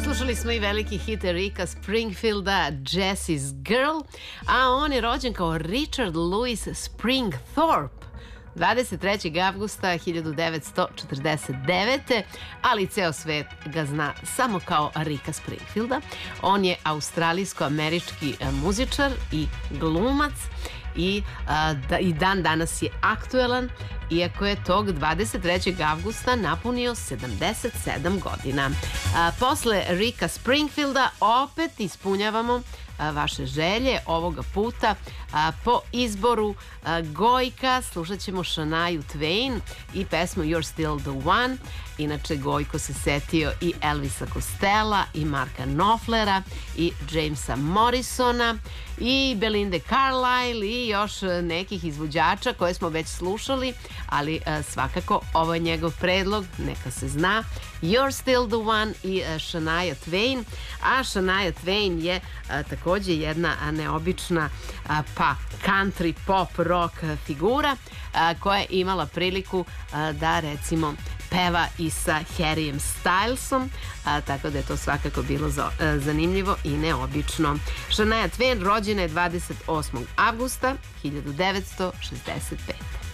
Slušali smo i veliki hit Ricka Springfielda, Jessie's Girl, a on je rođen kao Richard Louis Springthorpe 23. avgusta 1949. ali ceo svet ga zna samo kao Ricka Springfielda. On je australijsko-američki muzičar i glumac i dan danas je aktuelan, iako je tog 23. avgusta napunio 77 godina. Posle Ricka Springfielda opet ispunjavamo vaše želje, ovoga puta po izboru Gojka slušat ćemo Shania Twain i pesmu You're Still the One. Inače Gojko se setio i Elvisa Costello i Marka Knopflera i Jamesa Morrisona i Belinde Carlisle i još nekih izvođača koje smo već slušali, ali svakako ovo je njegov predlog, neka se zna, You're Still the One i Shania Twain. A Shania Twain je takođe jedna neobična country pop rock figura koja je imala priliku da recimo peva i sa Harryjem Stylesom, tako da je to svakako bilo zanimljivo i neobično. Shania Twain rođena je 28. avgusta 1965.